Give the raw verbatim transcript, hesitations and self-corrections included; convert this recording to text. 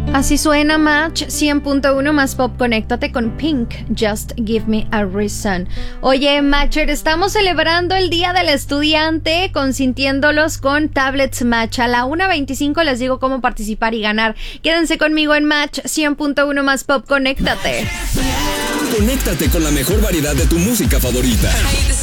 Así suena Match cien punto uno más pop. Conéctate con Pink, Just Give Me a Reason. Oye, Matcher, estamos celebrando el Día del Estudiante, consintiéndolos con Tablets Match. A la una veinticinco les digo cómo participar y ganar. Quédense conmigo en Match cien punto uno más pop. Conéctate. Conéctate con la mejor variedad de tu música favorita.